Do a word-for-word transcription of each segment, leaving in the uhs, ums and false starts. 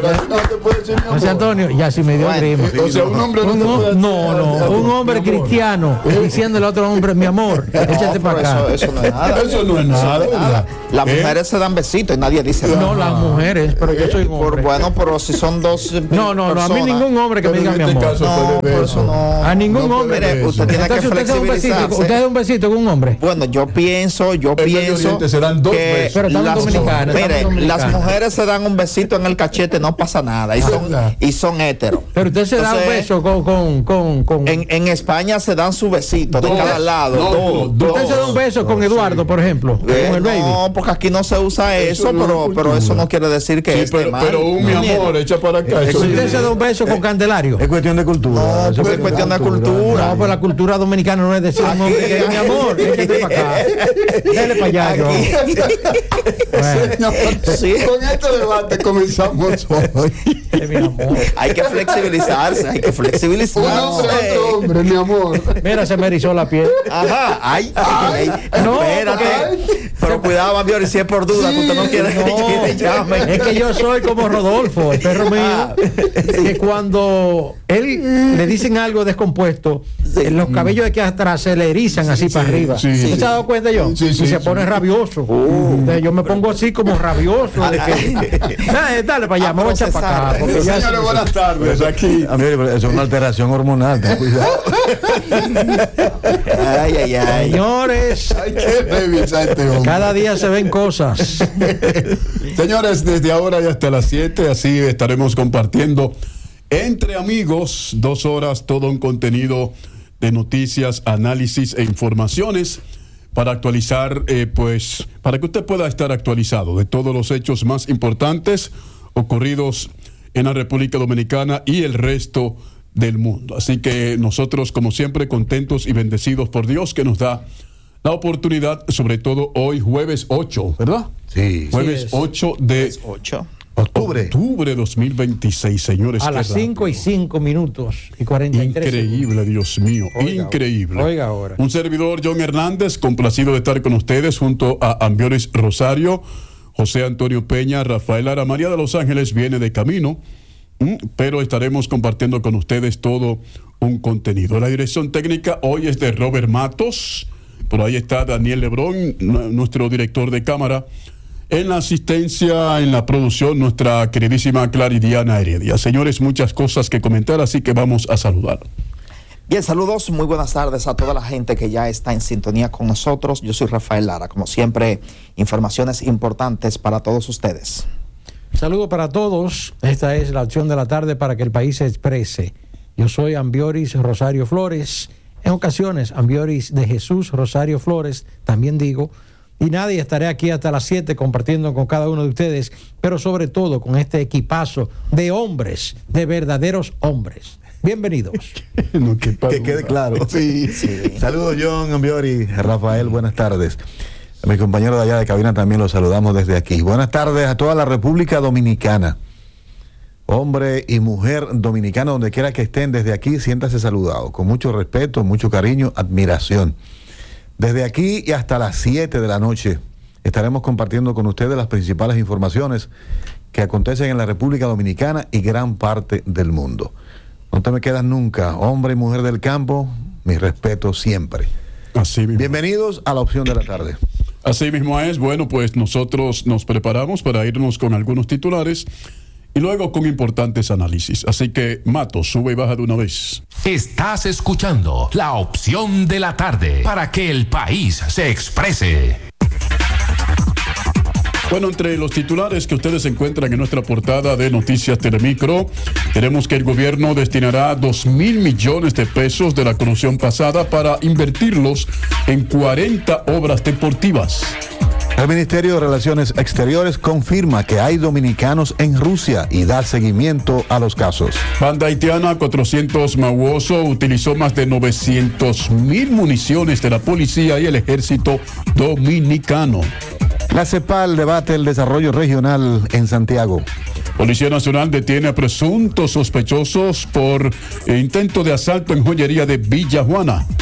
no te puede decir mi amor. José Antonio, ya sí me dio grima. O sea, un hombre no Un te hom- puede No, no, un hombre cristiano diciéndole a otro hombre, mi amor, échate para acá. Eso, eso no es nada. Eso no es nada, ¿verdad? Las ¿Eh? mujeres se dan besitos y nadie dice nada. No, las mujeres, pero yo soy un Por, hombre. bueno, pero si son dos. eh, No, no, no, a mí personas. ningún hombre que me Pero diga en mi este amor. caso No, fue de por beso. eso no. A ningún No hombre. Mire, usted tiene que Entonces usted se da un besito, flexibilizarse. usted da un besito con un hombre. Bueno, yo pienso, yo En Medio pienso Oriente se dan dos que besos. Pero estamos las, dominicanos, mire, estamos las dominicanos. mujeres se dan un besito en el cachete, no pasa nada, y son, ¿Verdad? y son heteros. Pero usted se da un Entonces, beso con, con, con, con- En, en España se dan su besito de Dos. cada lado. No, dos, no, dos. usted se da un beso con Eduardo, por ejemplo, Eh, con el baby. no, porque aquí no se usa Eso eso, no es pero, cultura. pero eso no quiere decir que Sí, esté pero, mal. pero un mi amor, echa para acá. Eso Usted sí. se da un beso con Candelario. Es cuestión de cultura. No, Eso pues es cuestión de cultura. No, pues la cultura dominicana no es decir a un hombre que mi amor, échate para acá. Dale para allá, yo. Bueno, Señor, Sí. con este debate comenzamos hoy. eh, mi amor. Hay que flexibilizarse, hay que Un flexibilizarse. hombre, otro hombre, mi amor. Mira, se me erizó la piel. Ajá, ay, ay, ay, No, espérate. porque- Pero cuidado, Ambiori, si es por duda que usted no quiere No, que le llamen. es que yo soy como Rodolfo, el perro mío, Ah, que cuando él le dicen algo descompuesto, Sí. los cabellos de aquí atrás se le erizan así para arriba. sí, ¿Usted sí. se ha dado cuenta yo? Sí, sí, y se sí. pone rabioso. Entonces yo me pongo así como rabioso. De que, dale, dale para allá, me voy a echar para acá. Porque ya Señores, buenas tardes. Aquí. A mí, eso es una alteración hormonal, ten cuidado. Ay, ay, ay. Señores, Hay que revisar este hombre. cada día se ven cosas. Señores, desde ahora y hasta las siete, así estaremos compartiendo entre amigos dos horas, todo un contenido de noticias, análisis e informaciones para actualizar, eh, pues, para que usted pueda estar actualizado de todos los hechos más importantes ocurridos en la República Dominicana y el resto del mundo. Así que nosotros, como siempre, contentos y bendecidos por Dios que nos da la oportunidad, sobre todo hoy, jueves ocho, ¿verdad? Sí. Jueves es. ocho de Ocho. Octubre. octubre dos mil veintiséis, señores. A qué las cinco y rápido. cinco minutos y cuarenta y tres Increíble, Dios mío, Oiga, increíble. oiga ahora. Un servidor, John Hernández, complacido de estar con ustedes junto a Ambioris Rosario, José Antonio Peña, Rafael Lara. María de Los Ángeles viene de camino, ¿m? pero estaremos compartiendo con ustedes todo un contenido. La dirección técnica hoy es de Robert Matos, por ahí está Daniel Lebrón, n- nuestro director de cámara. En la asistencia, en la producción, nuestra queridísima Claridiana Heredia. Señores, muchas cosas que comentar, así que vamos a saludar. Bien, saludos, muy buenas tardes a toda la gente que ya está en sintonía con nosotros. Yo soy Rafael Lara, como siempre, informaciones importantes para todos ustedes. Saludo para todos. Esta es la opción de la tarde para que el país se exprese. Yo soy Ambioris Rosario Flores. En ocasiones, Ambioris de Jesús Rosario Flores, también digo. Y nadie estaré aquí hasta las siete compartiendo con cada uno de ustedes, pero sobre todo con este equipazo de hombres, de verdaderos hombres. Bienvenidos. No, qué Que quede claro. Sí. Saludos, John, Ambiori, Rafael, buenas tardes. A mis compañeros de allá de cabina también los saludamos desde aquí. Buenas tardes a toda la República Dominicana. Hombre y mujer dominicana, donde quiera que estén, desde aquí, siéntase saludado. Con mucho respeto, mucho cariño, admiración. Desde aquí y hasta las siete de la noche estaremos compartiendo con ustedes las principales informaciones que acontecen en la República Dominicana y gran parte del mundo. No te me quedas nunca, hombre y mujer del campo, mi respeto siempre. Así mismo. Bienvenidos a la opción de la tarde. Así mismo es. Bueno, pues nosotros nos preparamos para irnos con algunos titulares y luego con importantes análisis. Así que, Mato, sube y baja de una vez. Estás escuchando la opción de la tarde para que el país se exprese. Bueno, entre los titulares que ustedes encuentran en nuestra portada de Noticias Telemicro, tenemos que el gobierno destinará dos mil millones de pesos de la corrupción pasada para invertirlos en cuarenta obras deportivas. El Ministerio de Relaciones Exteriores confirma que hay dominicanos en Rusia y da seguimiento a los casos. Banda haitiana cuatrocientos Mauoso utilizó más de novecientos mil municiones de la policía y el ejército dominicano. La CEPAL debate el desarrollo regional en Santiago. Policía Nacional detiene a presuntos sospechosos por intento de asalto en joyería de Villa Juana.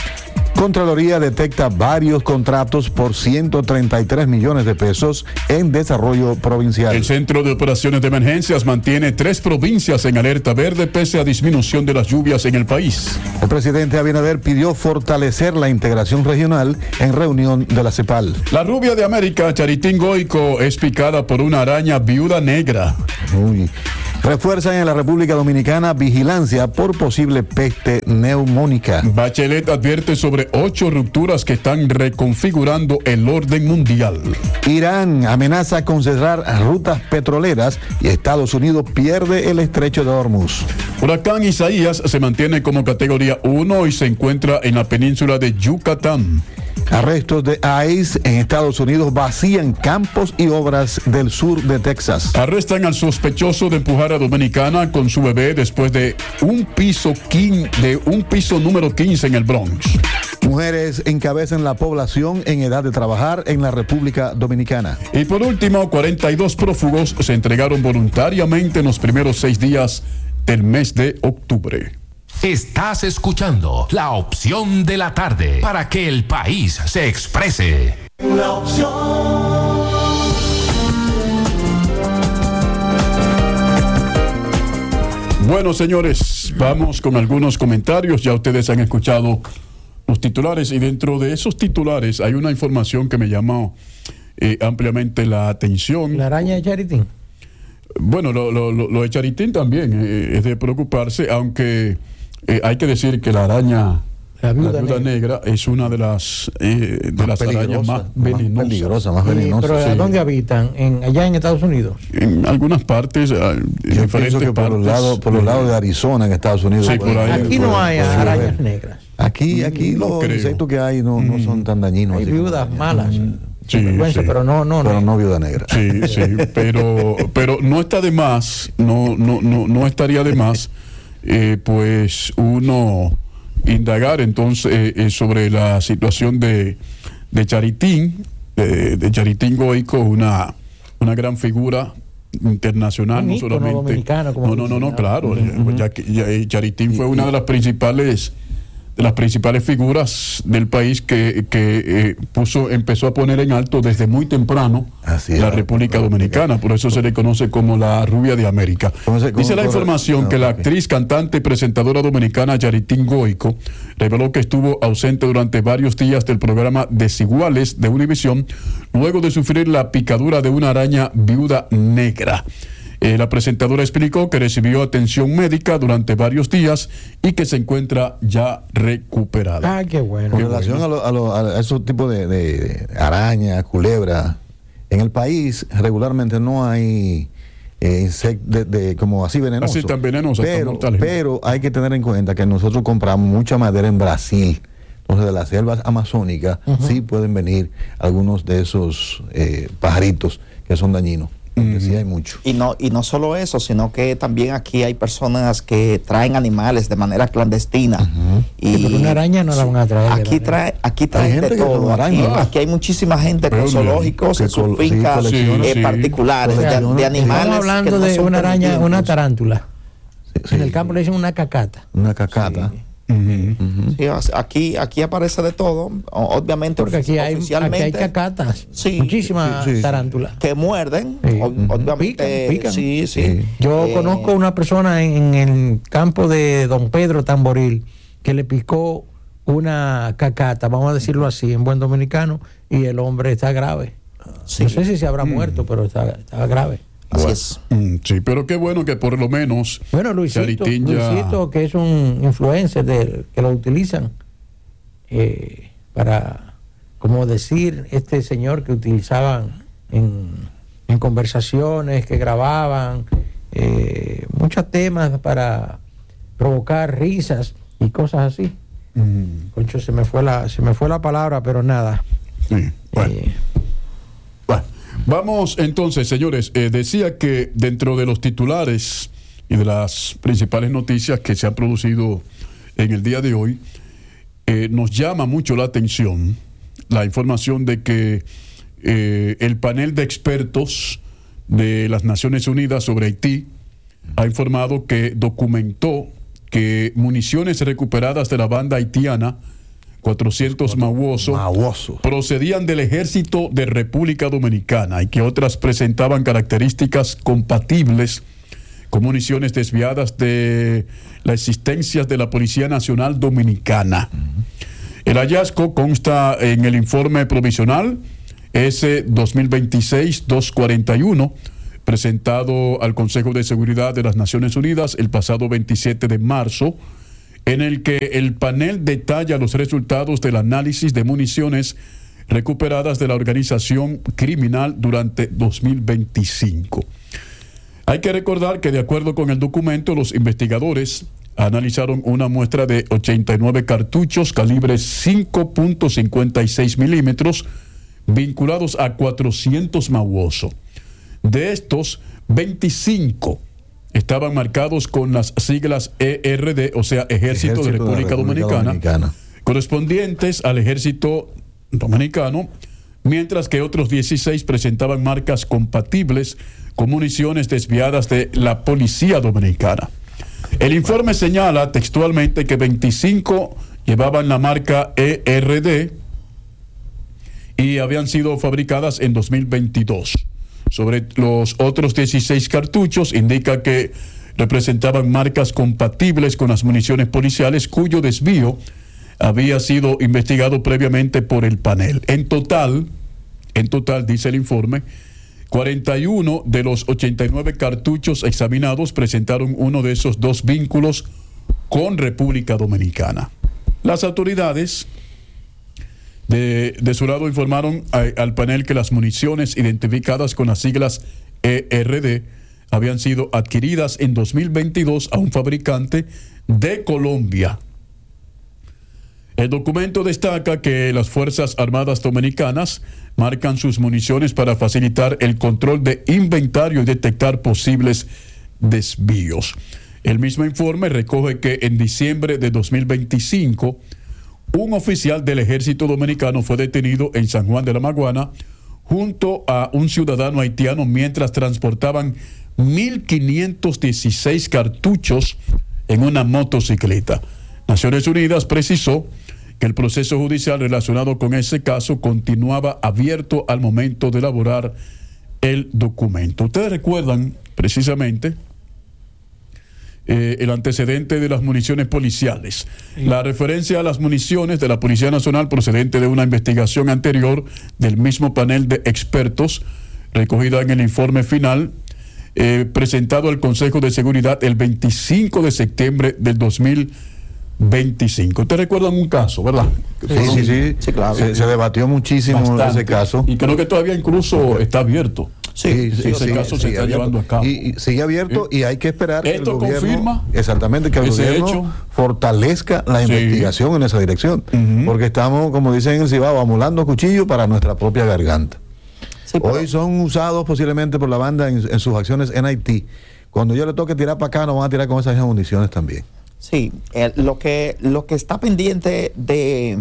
Contraloría detecta varios contratos por ciento treinta y tres millones de pesos en desarrollo provincial. El Centro de Operaciones de Emergencias mantiene tres provincias en alerta verde pese a disminución de las lluvias en el país. El presidente Abinader pidió fortalecer la integración regional en reunión de la CEPAL. La rubia de América, Charitín Goico, es picada por una araña viuda negra. Uy. Refuerzan en la República Dominicana vigilancia por posible peste neumónica. Bachelet advierte sobre ocho rupturas que están reconfigurando el orden mundial. Irán amenaza con cerrar rutas petroleras y Estados Unidos pierde el estrecho de Hormuz. Huracán Isaías se mantiene como categoría uno y se encuentra en la península de Yucatán. Arrestos de ICE en Estados Unidos vacían campos y obras del sur de Texas. Arrestan al sospechoso de empujar a Dominicana con su bebé después de un piso, quin, de un piso número quince en el Bronx. Mujeres encabezan la población en edad de trabajar en la República Dominicana. Y por último, cuarenta y dos prófugos se entregaron voluntariamente en los primeros seis días del mes de octubre. Estás escuchando La Opción de la Tarde para que el país se exprese. La opción. Bueno, señores, vamos con algunos comentarios. Ya ustedes han escuchado los titulares y dentro de esos titulares hay una información que me llamó eh, ampliamente la atención. La araña de Charitín. Bueno, lo, lo, lo de Charitín también eh, es de preocuparse, aunque eh, hay que decir que la araña, la viuda, la viuda negra. negra es una de las eh, de más las arañas más venenosas. Más peligrosa, más Sí, venenosa. pero sí. ¿dónde habitan? ¿En, allá en Estados Unidos? En algunas partes, en Yo diferentes pienso que por partes. los lados, por los lados de Arizona, en Estados Unidos. Sí, por ahí. Aquí no hay puede arañas haber. negras. Aquí, aquí No los creo. insectos que hay no, no son tan dañinos. Hay así como viudas arañas. malas. Sí, vergüenza, sí. pero no, no, Pero no. no viuda negra. Sí, sí, pero, pero no está de más, no, no, no, no estaría de más, eh, pues uno indagar entonces eh, eh, sobre la situación de, de Charitín, de, de Charitín Goico, una, una gran figura internacional, Un no ícono solamente. dominicano, como No, no, no, no, dicen, claro. ya, ya que- ya, eh, Charitín fue una de las principales de las principales figuras del país que, que eh, puso, empezó a poner en alto desde muy temprano Así es, la la República República Dominicana, por eso se le conoce como la rubia de América. ¿Cómo se- cómo Dice la corre? información No, que la ok. actriz, cantante y presentadora dominicana Charitín Goico reveló que estuvo ausente durante varios días del programa Desiguales de Univisión luego de sufrir la picadura de una araña viuda negra. Eh, la presentadora explicó que recibió atención médica durante varios días y que se encuentra ya recuperada. Ah, qué bueno. Con relación a, lo- a lo- a esos tipos de, de arañas, culebras, en el país regularmente no hay eh, insectos de, de- como así venenosos. Así tan venenosos, tan pero, mortales. pero hay que tener en cuenta que nosotros compramos mucha madera en Brasil. Entonces, de las selvas amazónicas sí pueden venir algunos de esos eh, pajaritos que son dañinos. Porque sí hay mucho. Y no, y no solo eso, sino que también aquí hay personas que traen animales de manera clandestina. Y Sí, pero una araña no la van a traer de Aquí manera- trae, aquí traen gente de que todo. come Aquí, araña. aquí hay muchísima gente con Pero, zoológicos que en sus col- sí, fincas colecciona, eh, sí. particulares, de, Colecciona. de animales. Estamos que hablando no de son una araña, permitidos. una tarántula. Sí, sí. En el campo le dicen una cacata. Una cacata. Sí, aquí, aquí aparece de todo. O- Obviamente, Porque aquí hay, aquí oficialmente, hay cacatas. Sí, Muchísimas sí, sí. tarántulas. que muerden. Sí. o- Ujú. Obviamente, Pican, pican. sí, sí. Sí. Yo Eh, conozco una persona en, en el campo de Don Pedro Tamboril que le picó una cacata, vamos a decirlo así, en buen dominicano, y el hombre está grave. sí, No sé si se habrá muerto, pero está, está grave. así es. Mm, sí, pero qué bueno que por lo menos Bueno, Luisito, Charitín ya- Luisito, que es un influencer del- que lo utilizan eh, para, como decir, este señor que utilizaban en, en conversaciones, que grababan, eh, muchos temas para provocar risas y cosas así. Mm, Concho, se me fue la, se me fue la palabra, pero nada. sí, bueno. Eh, Bueno, vamos entonces, señores. Eh, decía que dentro de los titulares y de las principales noticias que se han producido en el día de hoy, eh, nos llama mucho la atención la información de que eh, el panel de expertos de las Naciones Unidas sobre Haití ha informado que documentó que municiones recuperadas de la banda haitiana cuatrocientos Mauoso, Mauoso procedían del ejército de República Dominicana y que otras presentaban características compatibles con municiones desviadas de las existencias de la Policía Nacional Dominicana. Uh-huh. El hallazgo consta en el informe provisional S dos mil veintiséis dash doscientos cuarenta y uno, presentado al Consejo de Seguridad de las Naciones Unidas el pasado veintisiete de marzo, en el que el panel detalla los resultados del análisis de municiones recuperadas de la organización criminal durante dos mil veinticinco. Hay que recordar que de acuerdo con el documento, los investigadores analizaron una muestra de ochenta y nueve cartuchos calibre cinco punto cincuenta y seis milímetros vinculados a cuatrocientos Mauoso. De estos, veinticinco estaban marcados con las siglas E R D, o sea, Ejército, Ejército de República, de República Dominicana, Dominicana, correspondientes al Ejército Dominicano, mientras que otros dieciséis presentaban marcas compatibles con municiones desviadas de la Policía Dominicana. El informe señala textualmente que veinticinco llevaban la marca E R D y habían sido fabricadas en dos mil veintidós. Sobre los otros dieciséis cartuchos indica que representaban marcas compatibles con las municiones policiales cuyo desvío había sido investigado previamente por el panel. En total, en total, dice el informe, cuarenta y uno de los ochenta y nueve cartuchos examinados presentaron uno de esos dos vínculos con República Dominicana. Las autoridades de, de su lado informaron a, al panel que las municiones identificadas con las siglas E R D habían sido adquiridas en dos mil veintidós a un fabricante de Colombia. El documento destaca que las Fuerzas Armadas Dominicanas marcan sus municiones para facilitar el control de inventario y detectar posibles desvíos. El mismo informe recoge que en diciembre de dos mil veinticinco, un oficial del Ejército Dominicano fue detenido en San Juan de la Maguana junto a un ciudadano haitiano mientras transportaban mil quinientos dieciséis cartuchos en una motocicleta. Naciones Unidas precisó que el proceso judicial relacionado con ese caso continuaba abierto al momento de elaborar el documento. Ustedes recuerdan precisamente eh, el antecedente de las municiones policiales. Sí. La referencia a las municiones de la Policía Nacional procedente de una investigación anterior del mismo panel de expertos recogida en el informe final eh, presentado al Consejo de Seguridad el veinticinco de septiembre del dos mil veinticinco. ¿Te recuerdan un caso, verdad? Sí, sí, sí, sí, claro. Se, se debatió muchísimo bastante ese caso. Y creo que todavía incluso está abierto. Sí, sí, ese sí, caso sí, se está abierto. llevando a cabo. Y, y sigue abierto sí. Y hay que esperar que el Esto gobierno, confirma exactamente, que el gobierno hecho. fortalezca la sí. investigación en esa dirección. Uh-huh. Porque estamos, como dicen en el Cibao, amolando cuchillos para nuestra propia garganta. Sí, pero... Hoy son usados posiblemente por la banda en, en sus acciones en Haití. Cuando yo le toque tirar para acá, nos van a tirar con esas municiones también. Sí, eh, lo que lo que está pendiente de,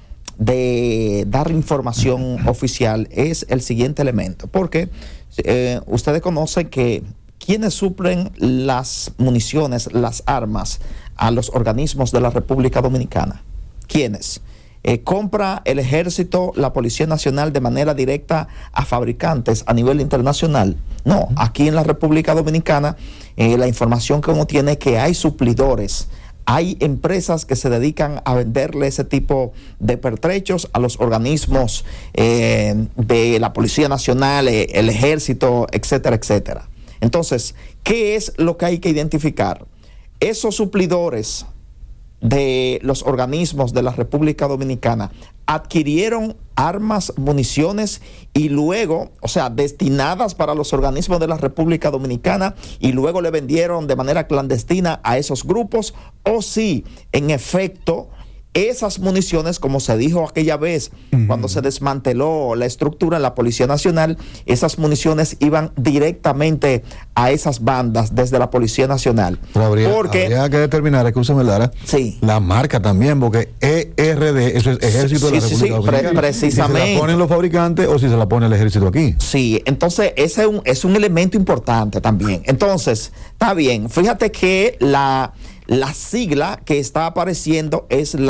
de dar información oficial es el siguiente elemento, porque eh, ustedes conocen que quienes suplen las municiones, las armas a los organismos de la República Dominicana, ¿quiénes? Eh, compra el Ejército, la Policía Nacional de manera directa a fabricantes a nivel internacional. No, aquí en la República Dominicana eh, la información que uno tiene es que hay suplidores, hay empresas que se dedican a venderle ese tipo de pertrechos a los organismos eh, de la Policía Nacional, eh, el Ejército, etcétera, etcétera. Entonces, ¿qué es lo que hay que identificar? Esos suplidores de los organismos de la República Dominicana adquirieron armas, municiones y luego, o sea, destinadas para los organismos de la República Dominicana y luego le vendieron de manera clandestina a esos grupos, o si en efecto esas municiones, como se dijo aquella vez uh-huh. cuando se desmanteló la estructura en la Policía Nacional, esas municiones iban directamente a esas bandas desde la Policía Nacional. Pero habría, porque, habría que determinar, escúchame Lara, sí. la marca también, porque E R D, eso es Ejército sí, de la sí, República sí, Dominicana. Pre- precisamente. Si se la ponen los fabricantes o si se la pone el Ejército aquí. Sí, entonces ese es un, es un elemento importante también. Entonces, está bien, fíjate que la... La sigla que está apareciendo es la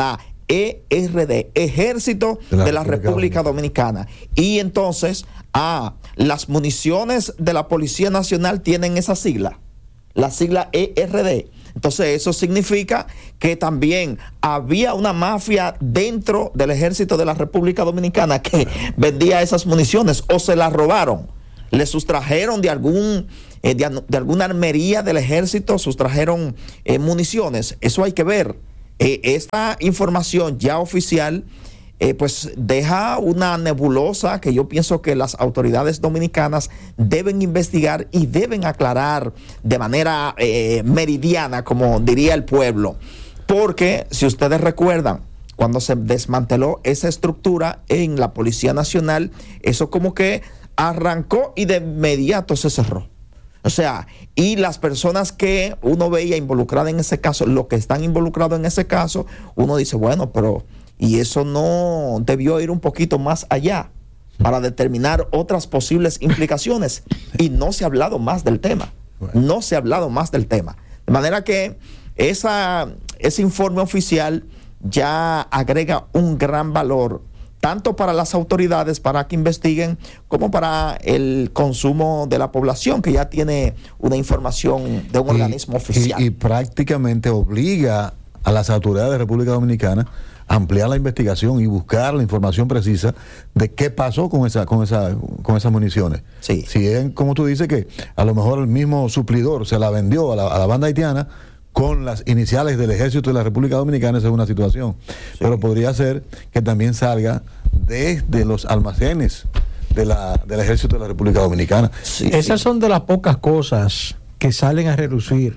E R D, Ejército de la, de la República, República Dominicana. Y entonces, ah, las municiones de la Policía Nacional tienen esa sigla, la sigla E R D. Entonces eso significa que también había una mafia dentro del Ejército de la República Dominicana que vendía esas municiones o se las robaron, le sustrajeron de algún eh, de, de alguna armería del ejército, sustrajeron eh, municiones. Eso hay que ver. Eh, esta información ya oficial eh, pues deja una nebulosa que yo pienso que las autoridades dominicanas deben investigar y deben aclarar de manera eh, meridiana, como diría el pueblo. Porque si ustedes recuerdan, cuando se desmanteló esa estructura en la Policía Nacional, eso como que arrancó y de inmediato se cerró. O sea, y las personas que uno veía involucradas en ese caso, los que están involucrados en ese caso, uno dice, bueno, pero y eso no debió ir un poquito más allá para determinar otras posibles implicaciones. Y no se ha hablado más del tema. No se ha hablado más del tema. De manera que esa, ese informe oficial ya agrega un gran valor, tanto para las autoridades para que investiguen, como para el consumo de la población, que ya tiene una información de un y, organismo oficial. Y, y prácticamente obliga a las autoridades de República Dominicana a ampliar la investigación y buscar la información precisa de qué pasó con esa, con esa, con esas municiones. Sí. Si es como tú dices, que a lo mejor el mismo suplidor se la vendió a la, a la banda haitiana con las iniciales del Ejército de la República Dominicana, esa es una situación. Sí. Pero podría ser que también salga desde los almacenes de la, del Ejército de la República Dominicana. Sí, Esas sí. son de las pocas cosas que salen a relucir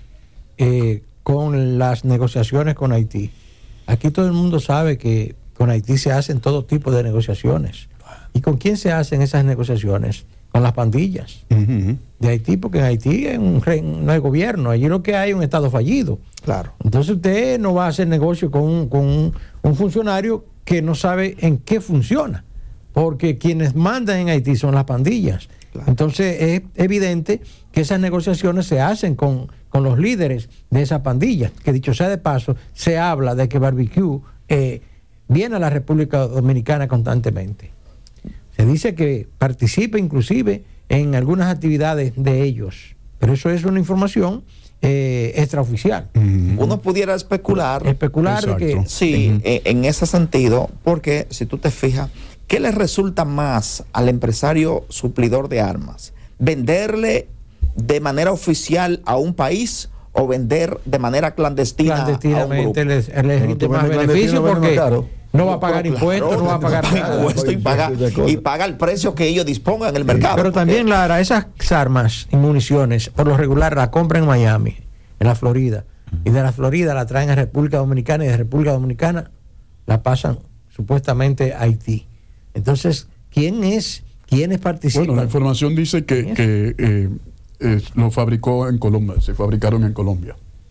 eh, con las negociaciones con Haití. Aquí todo el mundo sabe que con Haití se hacen todo tipo de negociaciones. ¿Y con quién se hacen esas negociaciones? Con las pandillas uh-huh. de Haití, porque en Haití en un rey, no hay gobierno, allí lo que hay es un estado fallido. Claro. Entonces usted no va a hacer negocio con, un, con un, un funcionario que no sabe en qué funciona, porque quienes mandan en Haití son las pandillas. Claro. Entonces es evidente que esas negociaciones se hacen con, con los líderes de esa pandilla, que dicho sea de paso, se habla de que Barbecue eh, viene a la República Dominicana constantemente. Se dice que participa inclusive en algunas actividades de ellos, pero eso es una información eh, extraoficial. Mm-hmm. Uno pudiera especular, especular de que sí, mm-hmm. eh, en ese sentido, porque si tú te fijas, ¿qué le resulta más al empresario suplidor de armas? ¿Venderle de manera oficial a un país o vender de manera clandestina clandestinamente? A un les, les rinde más beneficio porque no va a pagar no, impuestos, claro, no va a pagar nada. Impuesto y, paga, y paga el precio que ellos dispongan en el mercado. Pero porque... también, Lara, esas armas y municiones, por lo regular, la compran en Miami, en la Florida. Y de la Florida la traen a República Dominicana y de República Dominicana la pasan supuestamente a Haití. Entonces, ¿quién es? ¿Quiénes participan? Bueno, la información dice que, que eh, eh, lo fabricó en Colombia, se fabricaron en Colombia.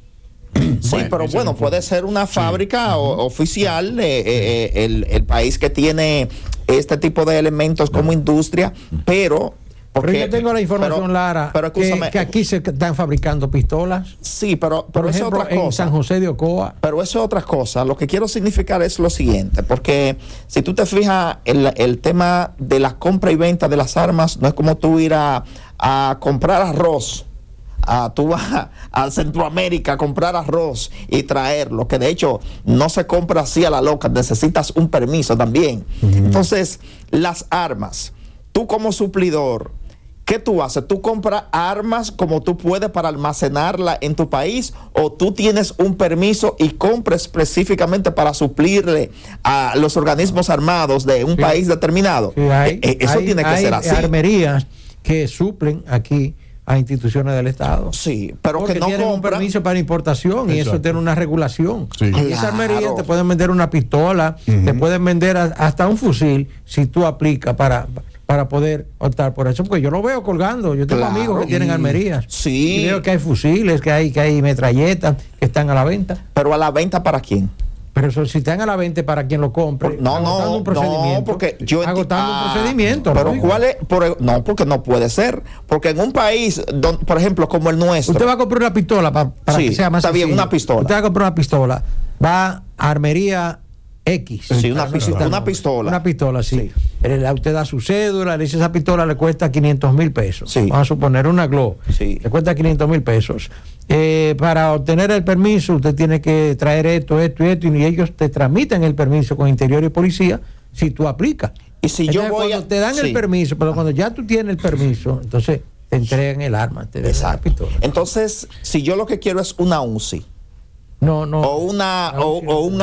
Sí, bueno, pero bueno, puede ser una fábrica sí. o, oficial, eh, eh, el, el país que tiene este tipo de elementos como industria, pero... Porque, pero yo tengo la información, pero, Lara, pero que, que aquí se están fabricando pistolas. Sí, pero, pero por ejemplo, es otra cosa. En San José de Ocoa. Pero eso es otra cosa. Lo que quiero significar es lo siguiente, porque si tú te fijas, el, el tema de la compra y venta de las armas no es como tú ir a, a comprar arroz. Uh, tú vas a, a Centroamérica a comprar arroz y traerlo, que de hecho no se compra así a la loca, necesitas un permiso también. Uh-huh. Entonces, las armas, tú como suplidor, ¿qué tú haces? ¿Tú compras armas como tú puedes para almacenarla en tu país o tú tienes un permiso y compras específicamente para suplirle a los organismos armados de un sí. país determinado? Sí, hay, eh, eso hay, tiene que hay ser así. Hay armerías que suplen aquí a instituciones del Estado. Sí, pero porque que no tienen compran... un permiso para importación. Exacto. Y eso tiene una regulación. Sí. Y claro. esa armería te pueden vender una pistola, uh-huh. te pueden vender a, hasta un fusil si tú aplicas para, para poder optar por eso. Porque yo lo veo colgando. Yo tengo claro. amigos que tienen armerías. Sí. Y veo que hay fusiles, que hay, que hay metralletas que están a la venta. ¿Pero a la venta para quién? Pero eso, si están a la venta para quien lo compre, no, agotando no, un procedimiento, no, porque yo enti- agotando ah, un procedimiento. Pero ¿no? ¿cuál es? Por, no, porque no puede ser. Porque en un país, don, por ejemplo, como el nuestro. Usted va a comprar una pistola para, para sí, que sea más está bien, sencillo. una pistola. Usted va a comprar una pistola, va a armería X. Sí, una, Para no pistola, citar una nombre. pistola. Una pistola, sí. Sí. Eh, Usted da su cédula, le dice esa pistola le cuesta quinientos mil pesos. Sí. Vamos a suponer una Glock. Sí. Le cuesta quinientos mil pesos. Eh, para obtener el permiso, usted tiene que traer esto, esto y esto, y ellos te tramitan el permiso con Interior y Policía si tú aplicas. Y si Entonces, yo voy cuando a. te dan sí. el permiso, pero cuando ya tú tienes el permiso, entonces te entregan el arma, te dan la Exacto. pistola. Entonces, si yo lo que quiero es una U C I No, no. o una La o, U C I o un